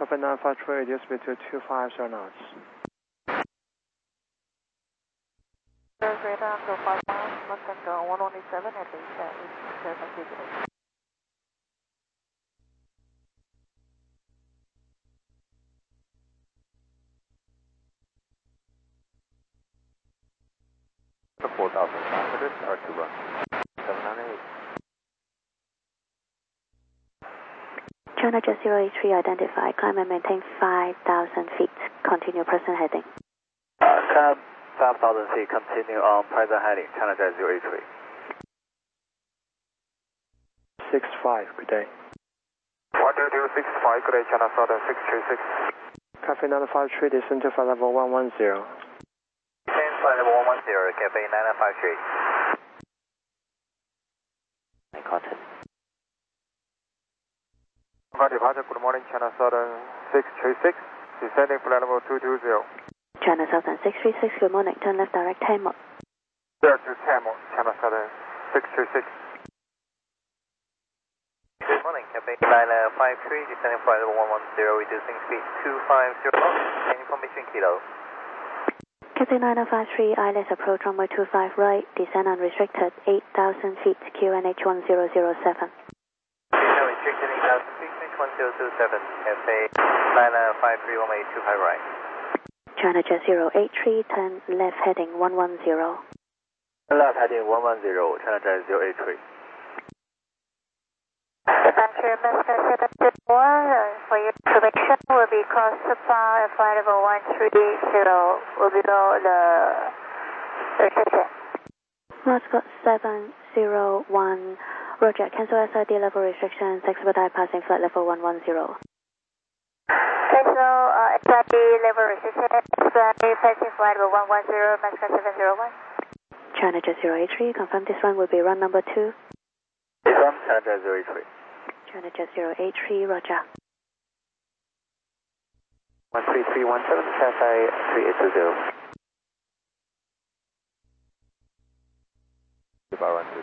Cathay 953, reduce speed to 250 knots. Radar go 5 miles, Mustang 117 at least 7 degrees. The 4,500 are to run 798. China Jet 083 identify, climb and maintain 5,000 feet. Continue present heading. Climb 5,000 feet, continue on present heading, China Jet 083. 65, good day. 12265, good day, China Southern 636. Cathay 953, descend to flight level 110. Descend flight level 110, Cathay 9953. Contact. Departure, good morning, China Southern 636. Descending flight level 220. China Southern 636, good morning. Turn left direct Tamil. Clear to Tamil, China Southern 636. Good morning, Cathay 953, descending flight level 110, reducing speed 250 knots. Any information, Kilo? Cathay 953, ILS approach runway 25 right, descend unrestricted, 8,000 feet, QNH 1007. Restricted 8,000 feet, QNH 1007, Cathay 953, runway 25 right. China Jet 083, turn left heading 110. Left heading 110, China Jet 083. Departure Moscow 724, for your information will be cross supply flight level 130, will be below the restriction. Moscow 701, Roger, cancel SID level restrictions, expedite passing flight level 110. Cancel SID level restriction, expedite passing flight level 110, Moscow 701. China Jet 083, confirm this one will be run number 2. Confirm, China Jet 083. China Jet 083, Roger. 13317, Cathay 3820. Goodbye, run